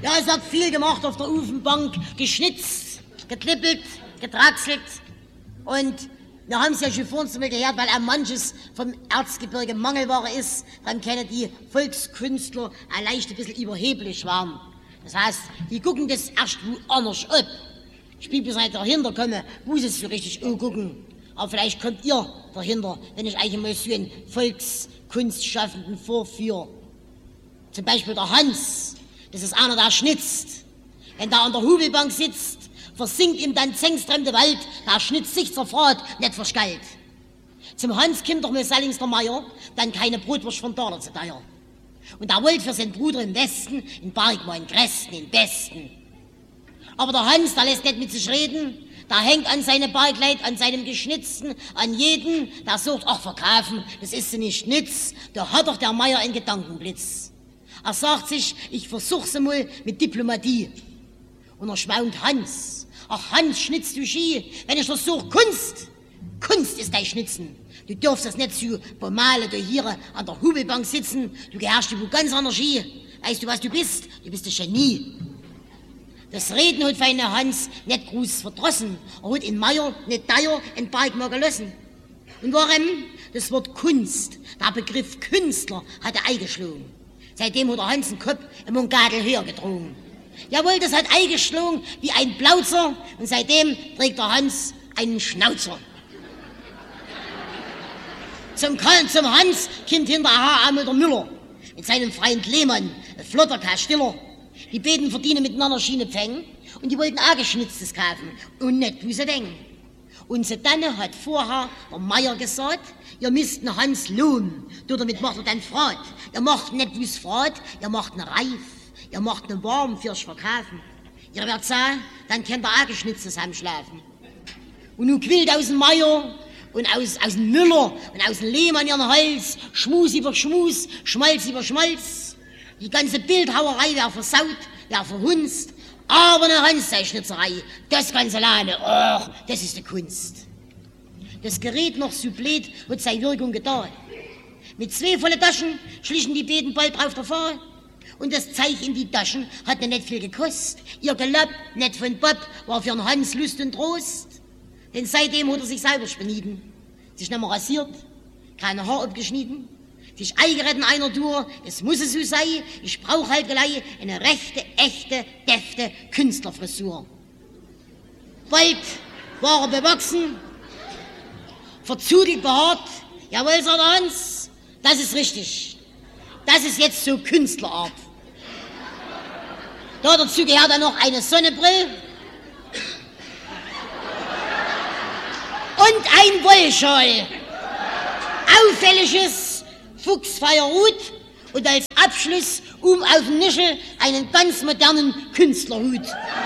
Ja, es hat viel gemacht auf der Ofenbank, geschnitzt, geklippelt, getraxelt. Und wir haben es ja schon vorhin mal gehört, weil auch manches vom Erzgebirge Mangelware ist, dann können die Volkskünstler leicht ein bisschen überheblich waren. Das heißt, die gucken das erst woanders ab. Ich bin bis heute dahinter komme, wo sie es so richtig angucken. Aber vielleicht kommt ihr dahinter, wenn ich euch mal so einen Volkskunstschaffenden vorführe. Zum Beispiel der Hans, das ist einer, der schnitzt. Wenn der an der Hubelbank sitzt, versinkt ihm dann zängstremde Wald, der schnitzt sich zerfahrt, nicht verschgallt. Zum Hans kommt doch mal Sallings der Meier, dann keine Brotwurst von Dader zu teuer. Und er wollte für seinen Bruder im Westen, in Bergmann, Gresten, den Besten. Aber der Hans, der lässt nicht mit sich reden, der hängt an seine Bergleid, an seinem Geschnitzten, an jeden, der sucht, ach, verkaufen, das ist sie nicht nütz, da hat doch der Meier einen Gedankenblitz. Er sagt sich, ich versuch's mal mit Diplomatie. Und er schmaunt Hans. Ach, Hans, schnitzt du Ski, wenn ich versuch Kunst. Kunst ist dein Schnitzen. Du darfst das nicht so bemalen, du hier an der Hubelbank sitzen, du gehörst wo ganz anders Ski. Weißt du, was du bist? Du bist ein Genie. Das Reden hat feine Hans nicht groß verdrossen. Er hat in Meier nicht teuer in Bergmann gelassen. Und warum? Das Wort Kunst, der Begriff Künstler, hat er eingeschlagen. Seitdem hat der Hans den Kopf im Mungadel höher gedrungen. Jawohl, das hat eingeschlagen wie ein Plauzer und seitdem trägt der Hans einen Schnauzer. Zum Hans kommt hinterher einmal der Müller mit seinem Freund Lehmann, ein flotter Stiller. Die beiden verdienen miteinander Schiene Pfennig und die wollten auch Geschnitztes kaufen und nicht, wie sie denken. Und so dann hat vorher der Meier gesagt, ihr müsst den Hans lohnen. Damit macht er dann Frat. Ihr macht nicht wie's Frat, ihr macht einen Reif. Ihr macht einen warm fürs Verkaufen. Ihr werdet sagen, dann könnt ihr auch Geschnitztes heimschlafen. Und nun quillt aus dem Meier und aus dem Müller und aus dem Lehmann ihren Hals, Schmus über Schmus, Schmalz über Schmalz. Die ganze Bildhauerei wäre versaut, wäre verhunzt. Aber eine Hans-Schnitzerei, das ganz alleine, och, das ist die Kunst. Das Gerät noch so blöd, hat seine Wirkung getan. Mit 2 volle Taschen schlichen die beiden bald drauf davon. Und das Zeug in die Taschen hat nicht viel gekostet. Ihr Gelapp, nicht von Bob, war für den Hans Lust und Trost. Denn seitdem hat er sich selber spenieden. Sich nicht mehr rasiert, keine Haar abgeschnitten, sich eingeredet einer Tour, es muss es so sein, ich brauch halt gleich eine rechte, echte, defte Künstlerfrisur. Bald war er bewachsen, verzudelt behaart, jawohl, sagt der Hans, das ist richtig. Das ist jetzt so Künstlerart. Dazu gehört dann noch eine Sonnenbrille und ein Wollschal. Auffälliges Fuchsfeierhut und als Abschluss auf dem Nischel einen ganz modernen Künstlerhut.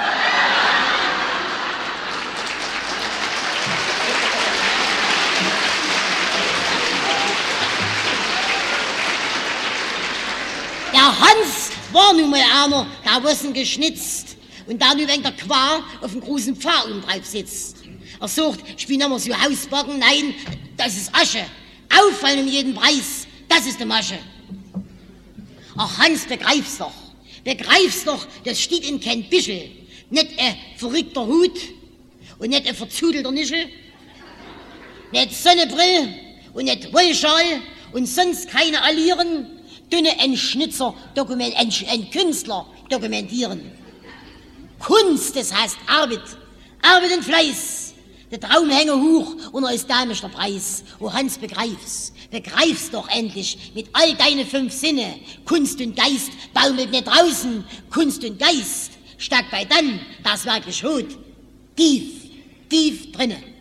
Der Hans war nun mal einer, der was geschnitzt und der nun wegen der Quar auf dem großen Pfad drauf sitzt. Er sagt, ich bin nicht mehr so Hausbacken, nein, das ist Asche. Auffallen um jeden Preis, das ist die Masche. Ach Hans, begreif's doch, das steht in kein Bischel. Nicht ein verrückter Hut und nicht ein verzudelter Nischel, nicht Sonnenbrille und nicht Wollschal und sonst keine Allieren, dünne ein Schnitzer, ein Künstler dokumentieren. Kunst, das heißt Arbeit und Fleiß. Der Traum hänge hoch und er ist damisch der Preis. Oh Hans, begreif's doch endlich mit all deine 5 Sinne. Kunst und Geist baumelt nicht draußen. Kunst und Geist steckt bei dann, das wirklich hot, tief drinnen.